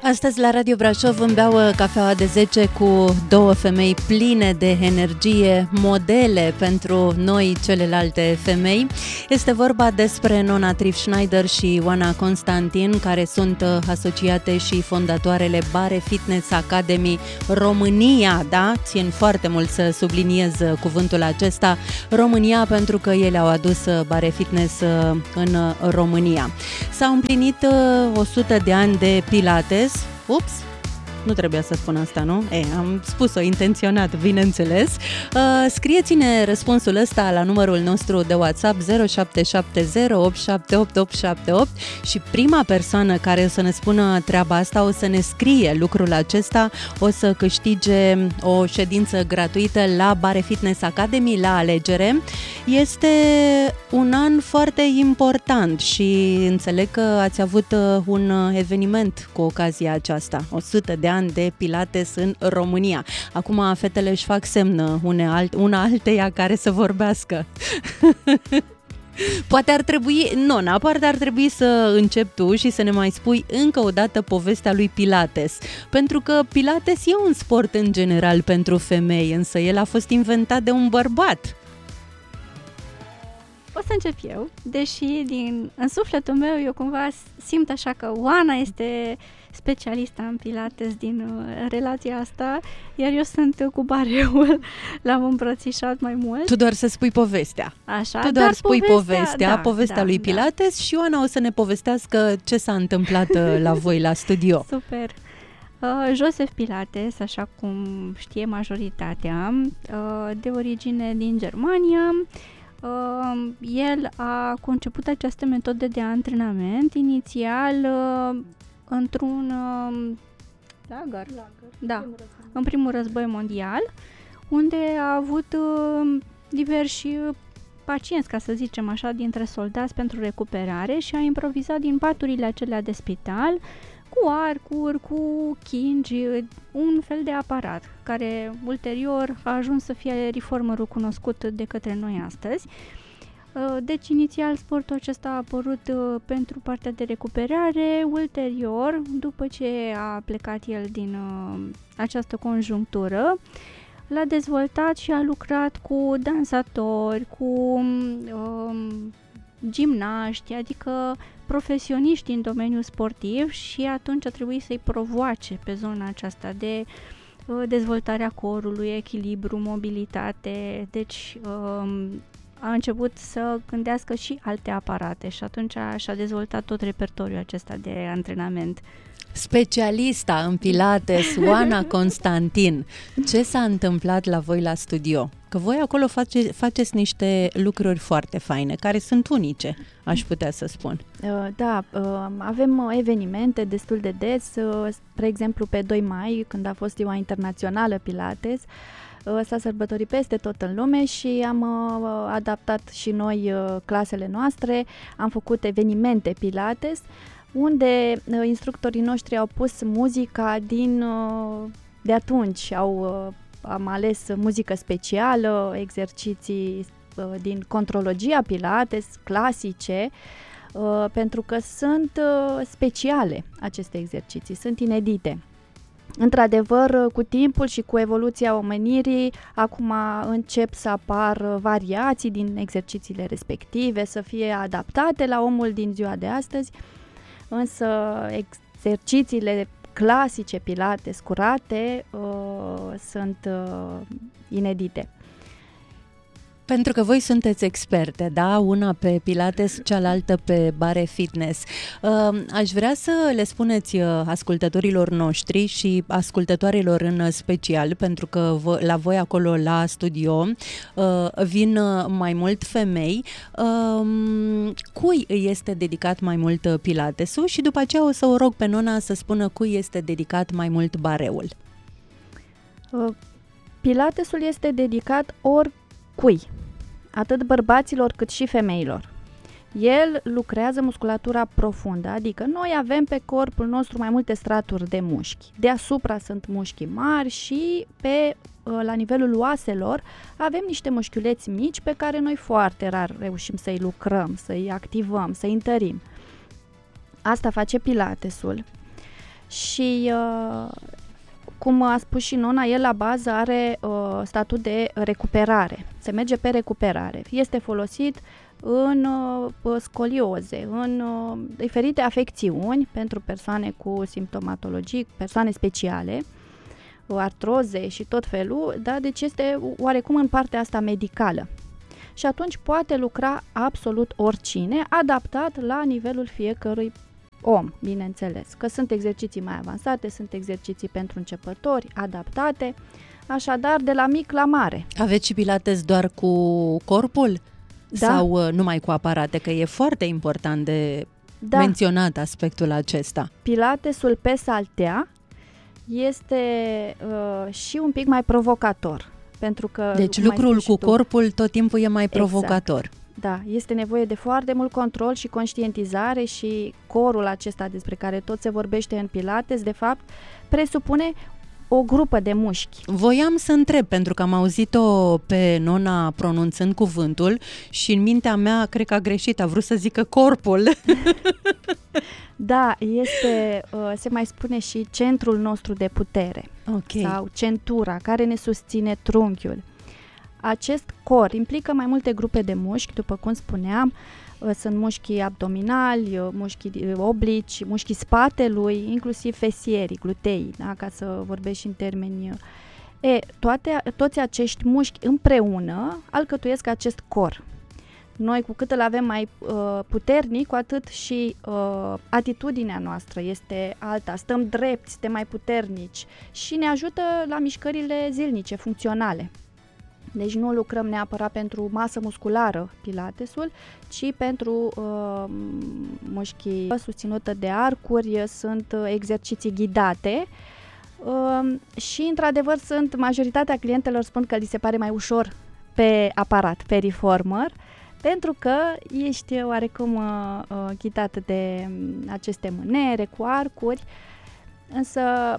Astăzi la Radio Brașov îmi beau cafeaua de 10 cu două femei pline de energie, modele pentru noi celelalte femei. Este vorba despre Nona Triff Schneider și Oana Constantin, care sunt asociate și fondatoarele Bare Fitness Academy România, da? Țin foarte mult să subliniez cuvântul acesta, România, pentru că ele au adus Bare Fitness în România. S-au împlinit 100 de ani de Pilates. Ups, nu trebuia să spun asta, nu? Am spus-o intenționat, bineînțeles. Scrieți-ne răspunsul ăsta la numărul nostru de WhatsApp 0770878878 și prima persoană care o să ne spună treaba asta, o să ne scrie lucrul acesta, o să câștige o ședință gratuită la Bare Fitness Academy la alegere. Este un an foarte important și înțeleg că ați avut un eveniment cu ocazia aceasta, 100 de ani de Pilates în România. Acum fetele își fac semn una alteia care să vorbească. Poate ar trebui să începi tu și să ne mai spui încă o dată povestea lui Pilates. Pentru că Pilates e un sport în general pentru femei, însă el a fost inventat de un bărbat. O să încep eu, deși în sufletul meu eu cumva simt așa că Oana este specialista în Pilates din relația asta, iar eu sunt cu bareul, l-am îmbrățișat mai mult. Tu doar să spui povestea. Așa, tu doar spui povestea lui da. Pilates și Oana o să ne povestească ce s-a întâmplat la voi la studio. Super! Joseph Pilates, așa cum știe majoritatea, de origine din Germania, el a conceput această metodă de antrenament inițial într-un lagăr. Da, în primul război mondial, unde a avut diversi pacienți, ca să zicem așa, dintre soldați pentru recuperare și a improvizat din paturile acelea de spital cu arcuri, cu chingi, un fel de aparat care ulterior a ajuns să fie reformerul cunoscut de către noi astăzi. Deci, inițial, sportul acesta a apărut pentru partea de recuperare, ulterior, după ce a plecat el din această conjunctură, l-a dezvoltat și a lucrat cu dansatori, cu gimnaști, adică profesioniști în domeniul sportiv, și atunci a trebuit să-i provoace pe zona aceasta de dezvoltarea corului, echilibru, mobilitate, deci a început să gândească și alte aparate și atunci și-a dezvoltat tot repertoriul acesta de antrenament. Specialista în Pilates, Oana Constantin, ce s-a întâmplat la voi la studio? Că voi acolo faceți niște lucruri foarte faine, care sunt unice, aș putea să spun. Da, avem evenimente destul de des, spre exemplu pe 2 mai, când a fost Ziua Internațională Pilates, s-a sărbătorit peste tot în lume și am adaptat și noi clasele noastre, am făcut evenimente Pilates, unde instructorii noștri au pus muzica de atunci, am ales muzică specială, exerciții din contrologia Pilates, clasice, pentru că sunt speciale aceste exerciții, sunt inedite. Într-adevăr, cu timpul și cu evoluția omenirii, acum încep să apar variații din exercițiile respective, să fie adaptate la omul din ziua de astăzi, însă exercițiile clasice Pilates curate sunt inedite. Pentru că voi sunteți experte, da? Una pe Pilates, cealaltă pe Bare Fitness. Aș vrea să le spuneți ascultătorilor noștri și ascultătoarelor în special, pentru că la voi acolo la studio vin mai mult femei, cui îi este dedicat mai mult Pilatesul și după aceea o să o rog pe Nona să spună cui este dedicat mai mult bareul. Pilatesul este dedicat oricui, atât bărbaților cât și femeilor. El lucrează musculatura profundă, adică noi avem pe corpul nostru mai multe straturi de mușchi. Deasupra sunt mușchi mari și la nivelul oaselor avem niște mușchiuleți mici pe care noi foarte rar reușim să-i lucrăm, să-i activăm, să-i întărim. Asta face Pilatesul. și cum a spus și Nona, el la bază are statut de recuperare. Se merge pe recuperare. Este folosit în scolioze, în diferite afecțiuni pentru persoane cu simptomatologii, persoane speciale, artroze și tot felul, da? Deci este oarecum în partea asta medicală. Și atunci poate lucra absolut oricine, adaptat la nivelul fiecărui om, bineînțeles. Că sunt exerciții mai avansate, sunt exerciții pentru începători, adaptate, așadar de la mic la mare. Aveți și pilates doar cu corpul? Da. Sau numai cu aparate? Că e foarte important de menționat aspectul acesta. Pilatesul pe saltea este și un pic mai provocator. Pentru că, deci lucrul cu corpul tot timpul e mai provocator. Exact. Da, este nevoie de foarte mult control și conștientizare și corul acesta despre care tot se vorbește în Pilates, de fapt, presupune o grupă de mușchi. Voiam să întreb, pentru că am auzit-o pe Nona pronunțând cuvântul și în mintea mea, cred că a greșit, a vrut să zică corpul. Da, este, se mai spune și centrul nostru de putere, sau centura care ne susține trunchiul. Acest cor implică mai multe grupe de mușchi, după cum spuneam, sunt mușchii abdominali, mușchii oblici, mușchii spatelui, inclusiv fesierii, gluteii, da? Ca să vorbești în termeni. Toți acești mușchi împreună alcătuiesc acest cor. Noi, cu cât îl avem mai puternic, cu atât și atitudinea noastră este alta, stăm drepți, suntem mai puternici și ne ajută la mișcările zilnice, funcționale. Deci nu lucrăm neapărat pentru masă musculară, pilatesul, ci pentru mușchii susținută de arcuri, sunt exerciții ghidate și, într-adevăr, majoritatea clientelor spun că li se pare mai ușor pe aparat, pe reformer, pentru că ești oarecum ghidat de aceste mânere cu arcuri, însă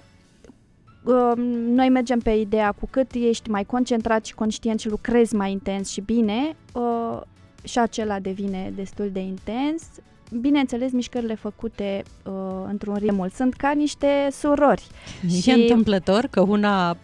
noi mergem pe ideea cu cât ești mai concentrat și conștient și lucrezi mai intens și bine, și acela devine destul de intens. Bineînțeles, mișcările făcute într-un ritm sunt ca niște surori. E întâmplător că una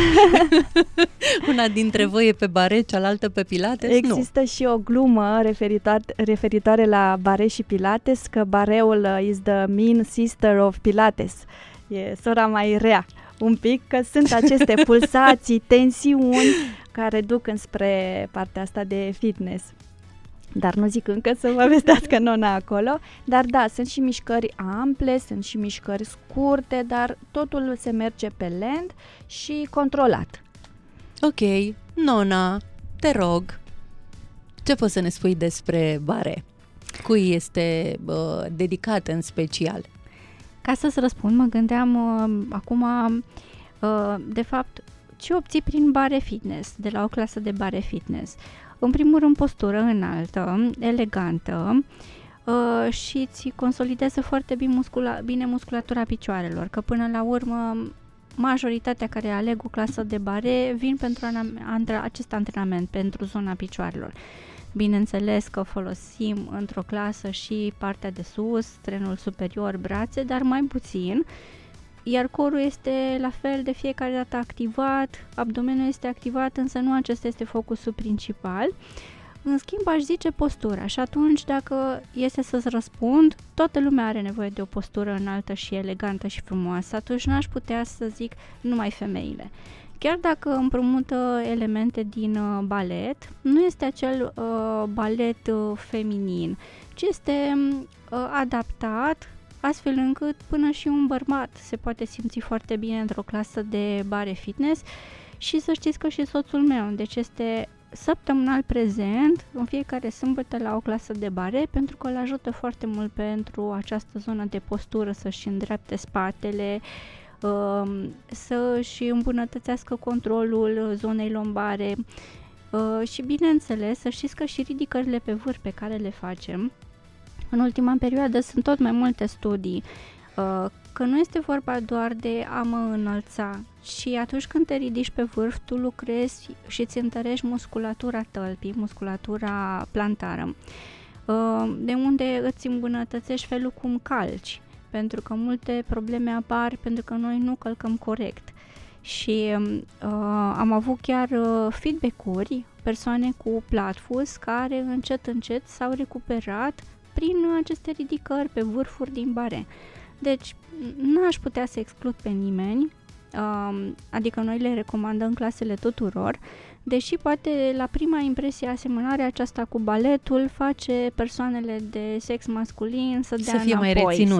dintre voi e pe bare, cealaltă pe pilates? Există și o glumă referitoare la bare și pilates, că bareul is the mean sister of pilates. E sora mai rea. Un pic, că sunt aceste pulsații, tensiuni care duc înspre partea asta de fitness. Dar nu zic încă să vă vestească Nona acolo. Dar da, sunt și mișcări ample, sunt și mișcări scurte, dar totul se merge pe lent și controlat. Ok, Nona, te rog, ce poți să ne spui despre bare? Cui este dedicat în special? Ca să-ți răspund, mă gândeam acum, de fapt, ce obții prin bare fitness, de la o clasă de bare fitness. În primul rând, postură înaltă, elegantă și îți consolidează foarte bine musculatura picioarelor, că până la urmă majoritatea care aleg o clasă de bare vin pentru acest antrenament, pentru zona picioarelor. Bineînțeles că folosim într-o clasă și partea de sus, trenul superior, brațe, dar mai puțin, iar corul este la fel de fiecare dată activat, abdomenul este activat, însă nu acesta este focusul principal. În schimb, aș zice postura și atunci, dacă este să-ți răspund, toată lumea are nevoie de o postură înaltă și elegantă și frumoasă, atunci n-aș putea să zic numai femeile. Chiar dacă împrumută elemente din balet, nu este acel balet feminin, ci este adaptat astfel încât până și un bărbat se poate simți foarte bine într-o clasă de bare fitness. Și să știți că și soțul meu, deci este săptămânal prezent în fiecare sâmbătă la o clasă de bare, pentru că îl ajută foarte mult pentru această zonă de postură, să-și îndreapte spatele, să-și îmbunătățească controlul zonei lombare și, bineînțeles, să știți că și ridicările pe vârf pe care le facem în ultima perioadă sunt tot mai multe studii că nu este vorba doar de a mă înălța, ci atunci când te ridici pe vârf, tu lucrezi și îți întărești musculatura tălpii, musculatura plantară, de unde îți îmbunătățești felul cum calci. pentru că multe probleme apar pentru că noi nu călcăm corect. Și am avut chiar feedback-uri, persoane cu platfus care încet s-au recuperat prin aceste ridicări pe vârfuri din bare. Deci n-aș putea să exclud pe nimeni, adică noi le recomandăm clasele tuturor, deși poate la prima impresie asemănarea aceasta cu baletul face persoanele de sex masculin să dea fie înapoi, mai reținute.